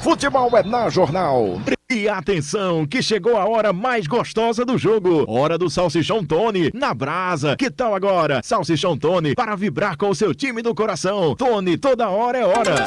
Futebol é na Jornal. E atenção, que chegou a hora mais gostosa do jogo. Hora do Salsichão Tony, na brasa. Que tal agora? Salsichão Tony, para vibrar com o seu time do coração. Tony, toda hora é hora.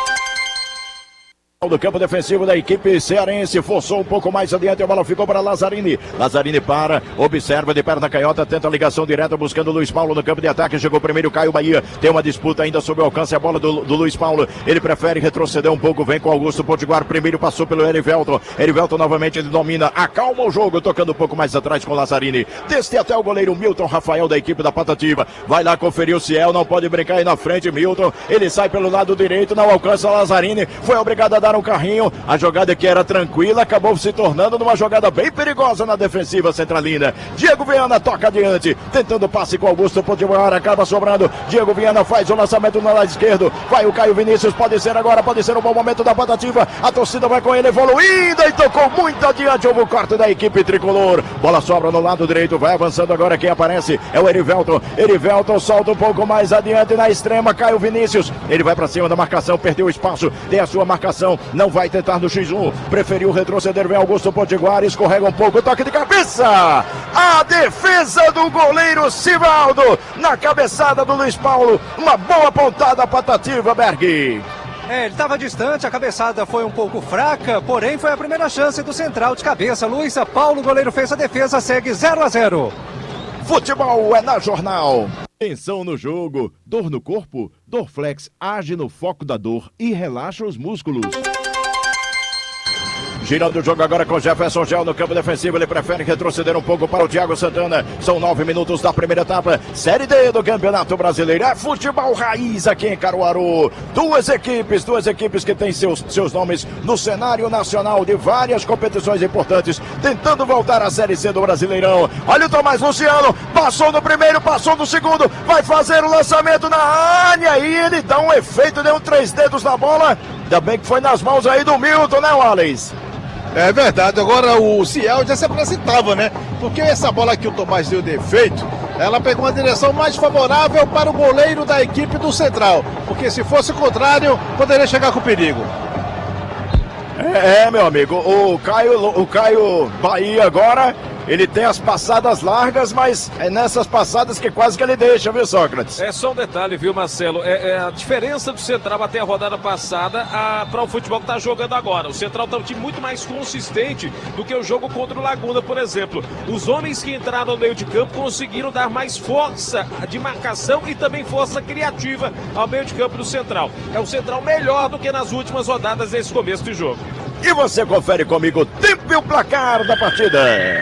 Do campo defensivo da equipe cearense, forçou um pouco mais adiante, a bola ficou para Lazzarini. Lazzarini para, observa de perna canhota, tenta a ligação direta, buscando o Luiz Paulo no campo de ataque. Chegou primeiro Caio Bahia, tem uma disputa ainda sob o alcance, a bola do Luiz Paulo. Ele prefere retroceder um pouco, vem com Augusto Potiguar, primeiro passou pelo Erivelton. Erivelton novamente ele domina, acalma o jogo, tocando um pouco mais atrás com Lazzarini. Desce até o goleiro Milton Rafael da equipe da Patativa. Vai lá conferir o Ciel, não pode brincar aí na frente, Milton. Ele sai pelo lado direito, não alcança Lazzarini, foi obrigado a dar um carrinho, a jogada que era tranquila acabou se tornando numa jogada bem perigosa na defensiva centralina. Diego Viana toca adiante, tentando passe com Augusto Potiguar, acaba sobrando. Diego Viana faz o lançamento no lado esquerdo, vai o Caio Vinícius, pode ser agora, pode ser um bom momento da Patativa, a torcida vai com ele evoluindo e tocou muito adiante, houve o corte da equipe tricolor, bola sobra no lado direito, vai avançando agora, quem aparece é o Erivelton. Erivelton solta um pouco mais adiante na extrema, Caio Vinícius, ele vai pra cima da marcação, perdeu o espaço, tem a sua marcação, não vai tentar no X1, preferiu retroceder, vem Augusto Potiguar, escorrega um pouco, toque de cabeça, a defesa do goleiro Sivaldo, na cabeçada do Luiz Paulo, uma boa pontada Patativa, Berg. Ele estava distante, a cabeçada foi um pouco fraca, porém foi a primeira chance do central de cabeça, Luiz Paulo, o goleiro fez a defesa, segue 0-0. Futebol é na Jornal. Tensão no jogo, dor no corpo, Dorflex age no foco da dor e relaxa os músculos. Girando o jogo agora com Jefferson Gel no campo defensivo, ele prefere retroceder um pouco para o Thiago Santana. São 9 minutos da primeira etapa, Série D do Campeonato Brasileiro. É futebol raiz aqui em Caruaru. Duas equipes que têm seus nomes no cenário nacional de várias competições importantes, tentando voltar à Série C do Brasileirão. Olha o Tomás Luciano, passou no primeiro, passou no segundo, vai fazer o lançamento na área, e aí ele dá um efeito, deu 3 dedos na bola. Ainda bem que foi nas mãos aí do Milton, né, Wallace? É verdade, agora o Ciel já se apresentava, né? Porque essa bola que o Tomás deu defeito, ela pegou uma direção mais favorável para o goleiro da equipe do Central. Porque se fosse o contrário, poderia chegar com perigo. Meu amigo, o Caio Bahia agora, ele tem as passadas largas, mas é nessas passadas que quase que ele deixa, viu, Sócrates? É só um detalhe, viu, Marcelo? A diferença do Central até a rodada passada para o futebol que está jogando agora. O Central está um time muito mais consistente do que o jogo contra o Laguna, por exemplo. Os homens que entraram no meio de campo conseguiram dar mais força de marcação e também força criativa ao meio de campo do Central. É o Central melhor do que nas últimas rodadas desse começo de jogo. E você confere comigo o tempo e o placar da partida.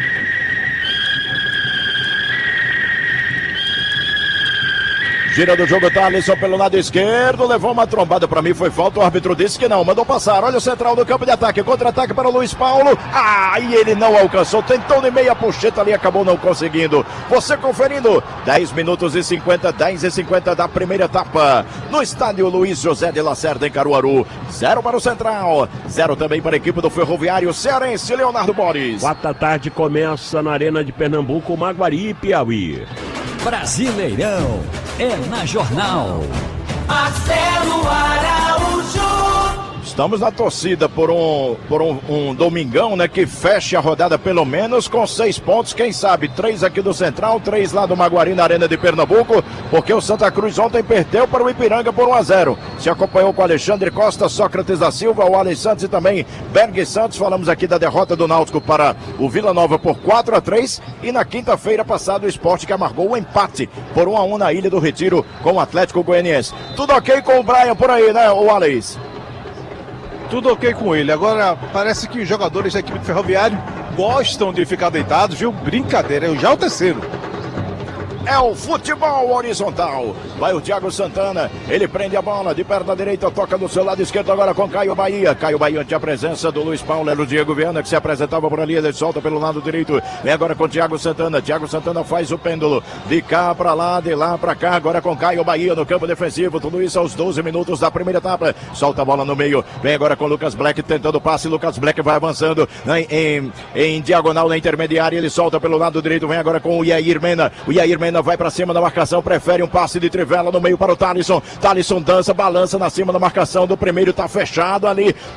Gira do jogo, Thalisson pelo lado esquerdo, levou uma trombada, pra mim foi falta, o árbitro disse que não, mandou passar. Olha o central do campo de ataque, contra-ataque para o Luiz Paulo, e ele não alcançou, tentou de meia puxeta ali, acabou não conseguindo. Você conferindo, 10 minutos e 50, 10 e 50 da primeira etapa, no estádio Luiz José de Lacerda em Caruaru. 0 para o Central, 0 também para a equipe do Ferroviário Cearense, Leonardo Borges. 4 da tarde começa na Arena de Pernambuco, Maguari e Piauí. Brasileirão é na Jornal. Marcelo Araújo. Estamos na torcida por um domingão, né, que feche a rodada pelo menos com 6 pontos, quem sabe 3 aqui do Central, 3 lá do Maguari na Arena de Pernambuco, porque o Santa Cruz ontem perdeu para o Ipiranga por 1-0. Se acompanhou com Alexandre Costa, Sócrates da Silva, o Alex Santos e também Berg Santos. Falamos aqui da derrota do Náutico para o Vila Nova por 4-3 e na quinta-feira passada o Sport que amargou o empate por 1-1 na Ilha do Retiro com o Atlético Goianiense. Tudo ok com o Brian por aí, né, o Alex? Tudo ok com ele. Agora, parece que os jogadores da equipe do Ferroviário gostam de ficar deitados, viu? Brincadeira, já é o terceiro. É o futebol horizontal. Vai o Thiago Santana, ele prende a bola de perna direita, toca do seu lado esquerdo agora com Caio Bahia. Caio Bahia tinha a presença do Luiz Paulo, era o Diego Viana que se apresentava por ali, ele solta pelo lado direito. Vem agora com o Thiago Santana. Thiago Santana faz o pêndulo de cá pra lá, de lá pra cá, agora com Caio Bahia no campo defensivo. Tudo isso aos 12 minutos da primeira etapa. Solta a bola no meio, vem agora com o Lucas Black tentando passe. Lucas Black vai avançando em diagonal na intermediária, ele solta pelo lado direito, vem agora com o Yair Mena. O Yair Mena vai pra cima da marcação, prefere um passe de trivela no meio para o Thalisson. Thalisson dança, balança na cima da marcação do primeiro, tá fechado ali.